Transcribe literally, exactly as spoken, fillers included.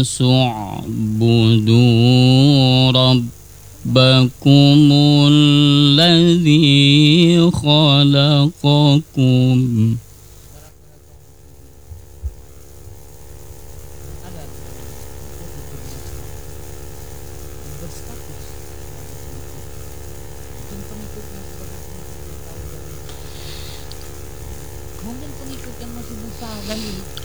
الناس اعبدوا ربكم الذي خلقكم. Mungkin pengikut yang masih buta dan